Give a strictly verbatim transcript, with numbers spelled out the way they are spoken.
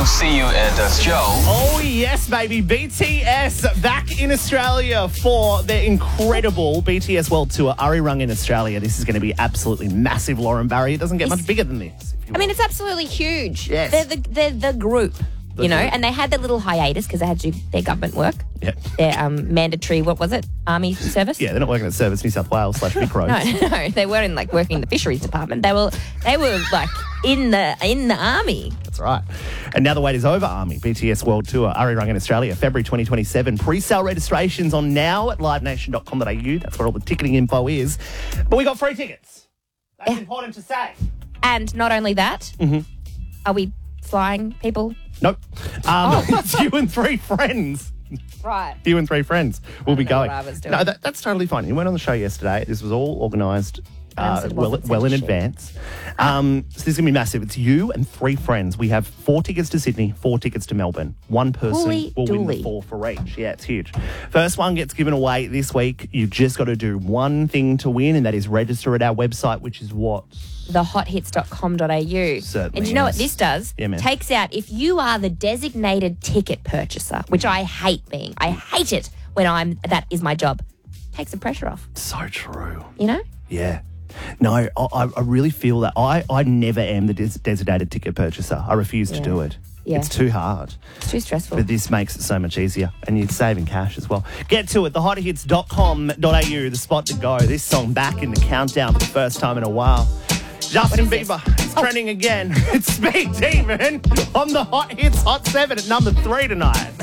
see you at the show. Oh, yes, baby. B T S back in Australia for their incredible B T S World Tour. Arirang in Australia. This is going to be absolutely massive, Lauren Barry. It doesn't get much bigger than this. I mean, it's absolutely huge. Yes. They're the, they're the group, The you know, group. and they had their little hiatus because they had to do their government work. Yeah. Their um, mandatory, what was it, army service? Yeah, they're not working at Service New South Wales slash Vic Roads. No, no, they weren't like working in the fisheries department. They were, they were like in the in the army. That's right. And now the wait is over, Army. B T S World Tour, Arirang in Australia, February twenty twenty-seven. Pre-sale registrations on now at live nation dot com dot a u. That's where all the ticketing info is. But we got free tickets. That's Yeah. important to say. And not only that, Mm-hmm. are we flying people? Nope. Um, Oh. It's you and three friends. Right. You and three friends will be know what going. I was doing. No, that, that's totally fine. You went on the show yesterday. This was all organised I uh, understood it well, wasn't well in such a shit. advance. Um, so this is going to be massive. It's you and three friends. We have four tickets to Sydney, four tickets to Melbourne. One person Holy will win the dooly. four for each. Yeah, it's huge. First one gets given away this week. You've just got to do one thing to win, and that is register at our website, which is what? the hot hits dot com dot a u. Certainly And do you know is. what this does? Yeah, man. Takes out, if you are the designated ticket purchaser, which I hate being, I hate it when I'm, that is my job, takes the pressure off, So true. you know? Yeah. No, I, I really feel that. I, I never am the des- designated ticket purchaser. I refuse to Yeah. do it. Yeah. It's too hard. It's too stressful. But this makes it so much easier. And you're saving cash as well. Get to it, the hot hits dot com dot a u, the spot to go. This song back in the countdown for the first time in a while. Justin What is Bieber, this? it's trending again. It's Speed Demon on the Hot Hits Hot seven at number three tonight.